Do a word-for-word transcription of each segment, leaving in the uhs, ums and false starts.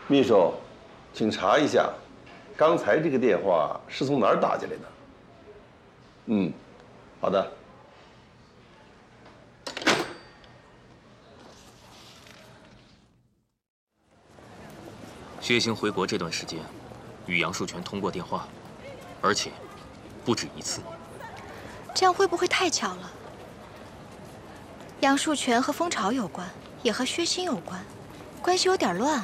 秘书，请查一下，刚才这个电话是从哪儿打进来的？嗯，好的。 薛星回国这段时间，与杨树全通过电话，而且不止一次。 这样会不会太巧了？杨树全和蜂巢有关，也和薛星有关，关系有点乱啊。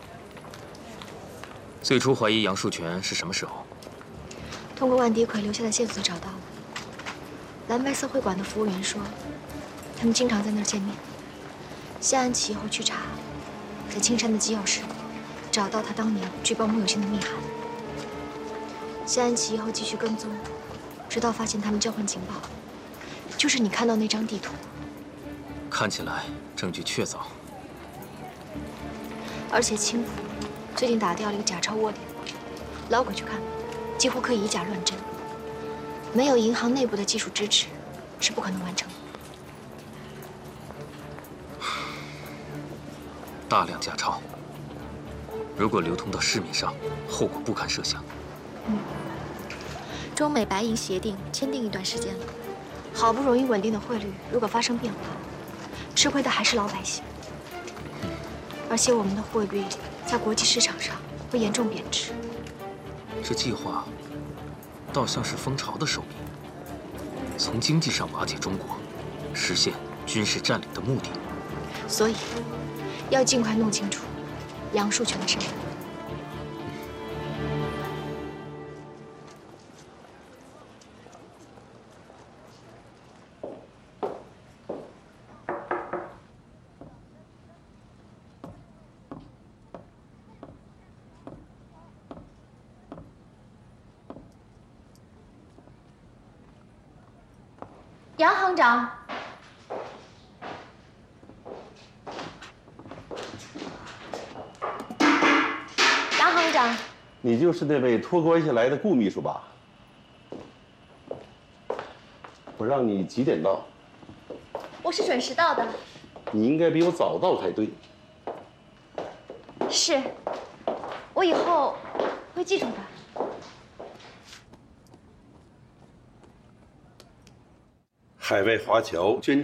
最初怀疑杨树全是什么时候？ 通过万迪奎留下的线索找到了。蓝白色会馆的服务员说，他们经常在那儿见面。谢安琪以后去查，在青山的机要室找到他当年举报穆有心的密函。谢安琪以后继续跟踪，直到发现他们交换情报，就是你看到那张地图。 看起来证据确凿。 而且青浦 最近打掉了一个假钞窝点，老鬼去看，几乎可以以假乱真。没有银行内部的技术支持，是不可能完成的。 大量假钞，如果流通到市面上，后果不堪设想。 嗯，中美白银协定签订一段时间了，好不容易稳定的汇率，如果发生变化，吃亏的还是老百姓。而且我们的汇率 在国际市场上会严重贬值。 这计划倒像是蜂巢的手笔，从经济上瓦解中国，实现军事占领的目的。 所以，要尽快弄清楚杨树全的身份。 杨行长，杨行长， 你就是那位托关系来的顾秘书吧？我让你几点到？ 我是准时到的。 你应该比我早到才对。 是，我以后会记住的。 海外华侨捐